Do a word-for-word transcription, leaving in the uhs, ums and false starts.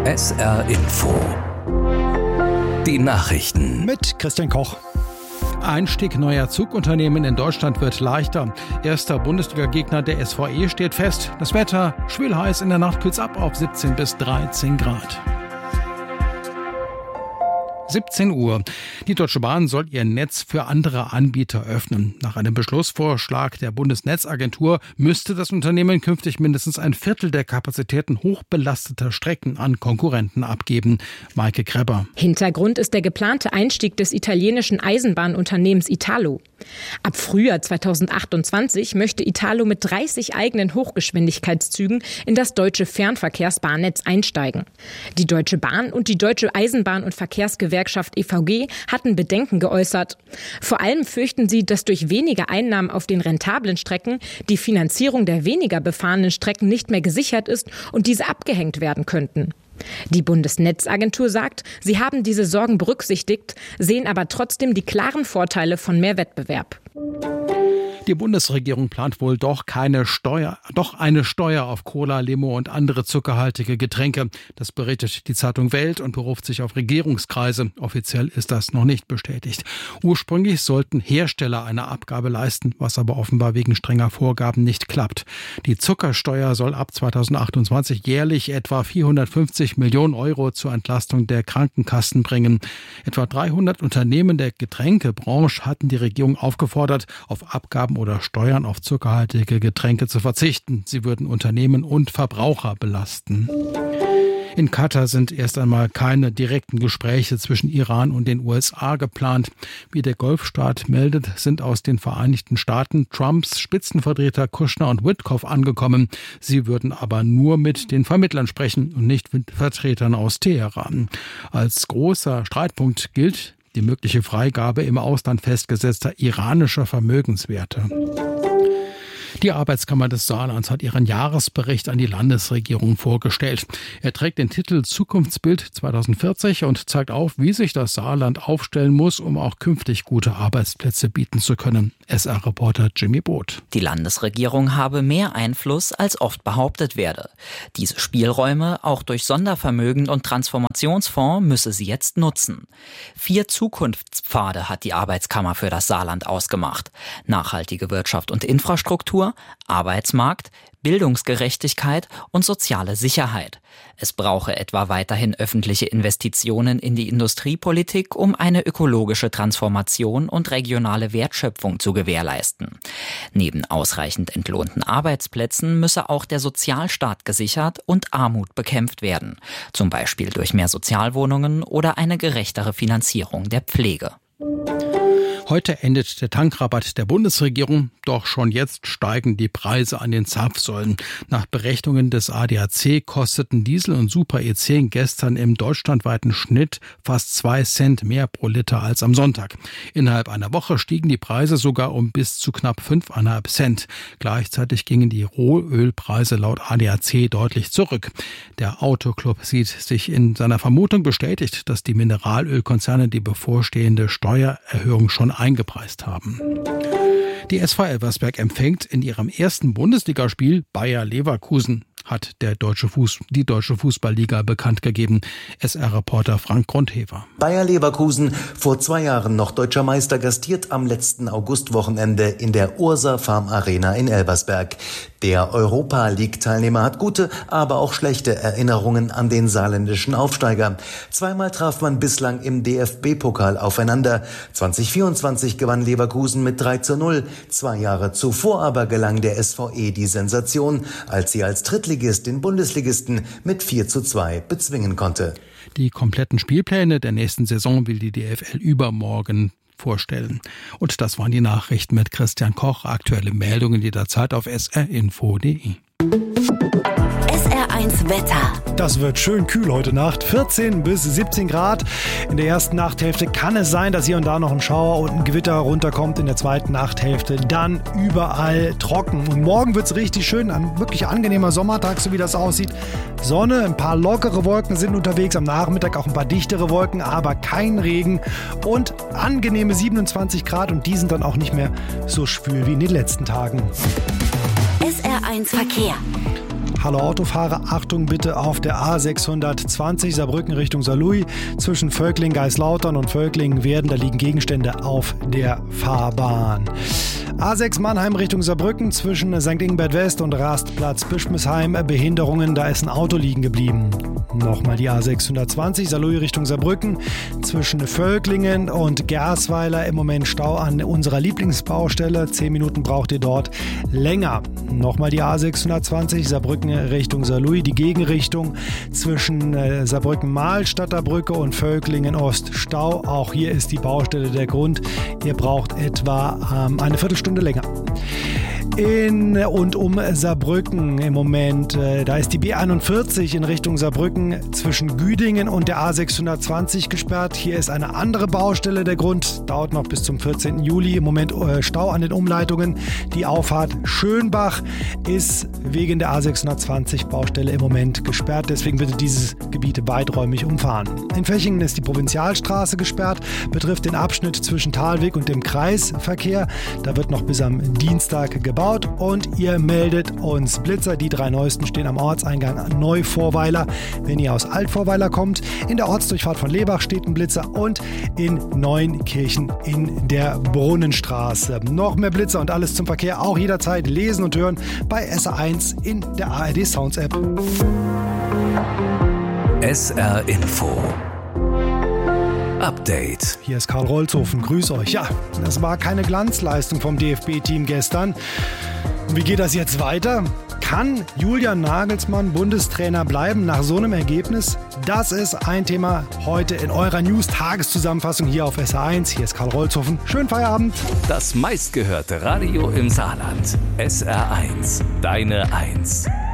S R Info. Die Nachrichten. Mit Christian Koch. Einstieg neuer Zugunternehmen in Deutschland wird leichter. Erster Bundesliga-Gegner der S V E steht fest. Das Wetter schwül-heiß, in der Nacht kühlt's ab auf siebzehn bis dreizehn Grad. siebzehn Uhr. Die Deutsche Bahn soll ihr Netz für andere Anbieter öffnen. Nach einem Beschlussvorschlag der Bundesnetzagentur müsste das Unternehmen künftig mindestens ein Viertel der Kapazitäten hochbelasteter Strecken an Konkurrenten abgeben. Maike Krebber. Hintergrund ist der geplante Einstieg des italienischen Eisenbahnunternehmens Italo. Ab Frühjahr zweitausendachtundzwanzig möchte Italo mit dreißig eigenen Hochgeschwindigkeitszügen in das deutsche Fernverkehrsbahnnetz einsteigen. Die Deutsche Bahn und die Deutsche Eisenbahn- und Verkehrsgewerkschaft E V G hatten Bedenken geäußert. Vor allem fürchten sie, dass durch weniger Einnahmen auf den rentablen Strecken die Finanzierung der weniger befahrenen Strecken nicht mehr gesichert ist und diese abgehängt werden könnten. Die Bundesnetzagentur sagt, sie haben diese Sorgen berücksichtigt, sehen aber trotzdem die klaren Vorteile von mehr Wettbewerb. Die Bundesregierung plant wohl doch keine Steuer, doch eine Steuer auf Cola, Limo und andere zuckerhaltige Getränke. Das berichtet die Zeitung Welt und beruft sich auf Regierungskreise. Offiziell ist das noch nicht bestätigt. Ursprünglich sollten Hersteller eine Abgabe leisten, was aber offenbar wegen strenger Vorgaben nicht klappt. Die Zuckersteuer soll ab zweitausendachtundzwanzig jährlich etwa vierhundertfünfzig Millionen Euro zur Entlastung der Krankenkassen bringen. Etwa dreihundert Unternehmen der Getränkebranche hatten die Regierung aufgefordert, auf Abgaben oder Steuern auf zuckerhaltige Getränke zu verzichten. Sie würden Unternehmen und Verbraucher belasten. In Katar sind erst einmal keine direkten Gespräche zwischen Iran und den U S A geplant. Wie der Golfstaat meldet, sind aus den Vereinigten Staaten Trumps Spitzenvertreter Kushner und Witkoff angekommen. Sie würden aber nur mit den Vermittlern sprechen und nicht mit Vertretern aus Teheran. Als großer Streitpunkt gilt die mögliche Freigabe im Ausland festgesetzter iranischer Vermögenswerte. Die Arbeitskammer des Saarlands hat ihren Jahresbericht an die Landesregierung vorgestellt. Er trägt den Titel Zukunftsbild zweitausendvierzig und zeigt auf, wie sich das Saarland aufstellen muss, um auch künftig gute Arbeitsplätze bieten zu können. S R-Reporter Jimmy Both. Die Landesregierung habe mehr Einfluss, als oft behauptet werde. Diese Spielräume, auch durch Sondervermögen und Transformationsfonds, müsse sie jetzt nutzen. Vier Zukunftspfade hat die Arbeitskammer für das Saarland ausgemacht. Nachhaltige Wirtschaft und Infrastruktur, Arbeitsmarkt, Bildungsgerechtigkeit und soziale Sicherheit. Es brauche etwa weiterhin öffentliche Investitionen in die Industriepolitik, um eine ökologische Transformation und regionale Wertschöpfung zu gewährleisten. Neben ausreichend entlohnten Arbeitsplätzen müsse auch der Sozialstaat gesichert und Armut bekämpft werden, zum Beispiel durch mehr Sozialwohnungen oder eine gerechtere Finanzierung der Pflege. Heute endet der Tankrabatt der Bundesregierung, doch schon jetzt steigen die Preise an den Zapfsäulen. Nach Berechnungen des A D A C kosteten Diesel und Super E zehn gestern im deutschlandweiten Schnitt fast zwei Cent mehr pro Liter als am Sonntag. Innerhalb einer Woche stiegen die Preise sogar um bis zu knapp fünf Komma fünf Cent. Gleichzeitig gingen die Rohölpreise laut A D A C deutlich zurück. Der Autoclub sieht sich in seiner Vermutung bestätigt, dass die Mineralölkonzerne die bevorstehende Steuererhöhung schon eingepreist haben. Die S V Elversberg empfängt in ihrem ersten Bundesligaspiel Bayer Leverkusen, hat der deutsche Fuß, die Deutsche Fußballliga bekannt gegeben. S R-Reporter Frank Grundhever. Bayer Leverkusen, vor zwei Jahren noch deutscher Meister, gastiert am letzten Augustwochenende in der Ursa Farm Arena in Elversberg. Der Europa-League-Teilnehmer hat gute, aber auch schlechte Erinnerungen an den saarländischen Aufsteiger. Zweimal traf man bislang im D F B-Pokal aufeinander. zwanzig vierundzwanzig gewann Leverkusen mit drei zu null. Zwei Jahre zuvor aber gelang der S V E die Sensation, als sie als Drittligist den Bundesligisten mit vier zu zwei bezwingen konnte. Die kompletten Spielpläne der nächsten Saison will die D F L übermorgen vorstellen. Und das waren die Nachrichten mit Christian Koch. Aktuelle Meldungen jederzeit auf s r info punkt d e. S R eins Wetter. Das wird schön kühl heute Nacht, vierzehn bis siebzehn Grad. In der ersten Nachthälfte kann es sein, dass hier und da noch ein Schauer und ein Gewitter runterkommt. In der zweiten Nachthälfte dann überall trocken. Und morgen wird es richtig schön, ein wirklich angenehmer Sommertag, so wie das aussieht. Sonne, ein paar lockere Wolken sind unterwegs, am Nachmittag auch ein paar dichtere Wolken, aber kein Regen und angenehme siebenundzwanzig Grad und die sind dann auch nicht mehr so schwül wie in den letzten Tagen. S R eins Verkehr. Hallo Autofahrer, Achtung bitte auf der A sechshundertzwanzig Saarbrücken Richtung Saarlouis. Zwischen Völklingen, Geislautern und Völklingen-Werden, da liegen Gegenstände auf der Fahrbahn. A sechs Mannheim Richtung Saarbrücken zwischen Sankt Ingbert West und Rastplatz Bischmisheim. Behinderungen, da ist ein Auto liegen geblieben. Nochmal die A sechshundertzwanzig Saarlouis Richtung Saarbrücken zwischen Völklingen und Gersweiler. Im Moment Stau an unserer Lieblingsbaustelle. Zehn Minuten braucht ihr dort länger. Nochmal die A sechshundertzwanzig Saarbrücken Richtung Saarlouis. Die Gegenrichtung zwischen äh, Saarbrücken-Mahlstadter Brücke und Völklingen-Ost Stau. Auch hier ist die Baustelle der Grund. Ihr braucht etwa ähm, eine Viertelstunde länger. In und um Saarbrücken im Moment, äh, da ist die B einundvierzig in Richtung Saarbrücken zwischen Güdingen und der A sechshundertzwanzig gesperrt. Hier ist eine andere Baustelle. Der Grund dauert noch bis zum vierzehnten Juli. Im Moment äh, Stau an den Umleitungen. Die Auffahrt Schönbach ist wegen der A sechshundertzwanzig Baustelle im Moment gesperrt. Deswegen bitte dieses Gebiet weiträumig umfahren. In Fechingen ist die Provinzialstraße gesperrt, betrifft den Abschnitt zwischen Thalweg und dem Kreisverkehr. Da wird noch bis am Dienstag gebaut. Und ihr meldet uns Blitzer. Die drei neuesten stehen am Ortseingang Neuvorweiler, wenn ihr aus Altvorweiler kommt. In der Ortsdurchfahrt von Lebach steht ein Blitzer und in Neunkirchen in der Brunnenstraße. Noch mehr Blitzer und alles zum Verkehr auch jederzeit lesen und hören bei S R eins in der A R D Sounds App. S R Info Update. Hier ist Karl Rolzhofen. Grüß euch. Ja, das war keine Glanzleistung vom D F B-Team gestern. Wie geht das jetzt weiter? Kann Julian Nagelsmann Bundestrainer bleiben nach so einem Ergebnis? Das ist ein Thema heute in eurer News-Tageszusammenfassung hier auf S R eins. Hier ist Karl Rolzhofen. Schönen Feierabend. Das meistgehörte Radio im Saarland. S R eins. Deine Eins.